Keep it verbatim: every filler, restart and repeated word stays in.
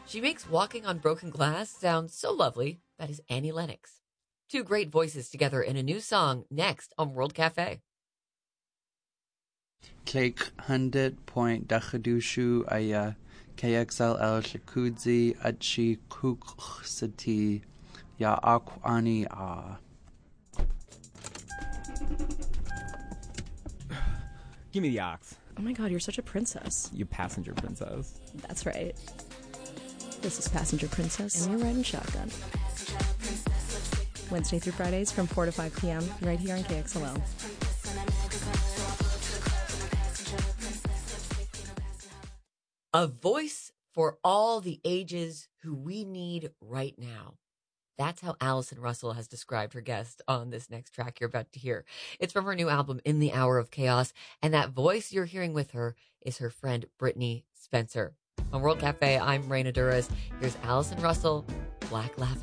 She makes walking on broken glass sound so lovely. That is Annie Lennox. Two great voices together in a new song next on World Cafe. Cake hundred point dachadushu aya K X L L shakudzi achi kuksati ya akwani a. Give me the ox. Oh my god, you're such a princess. You passenger princess. That's right. This is Passenger Princess, and you're riding shotgun. Wednesday through Fridays from four to five p.m. right here on K X L L. A voice for all the ages who we need right now. That's how Allison Russell has described her guest on this next track you're about to hear. It's from her new album, In the Hour of Chaos, and that voice you're hearing with her is her friend Brittany Spencer. On World Cafe, I'm Raina Duras. Here's Allison Russell, Black Lavender.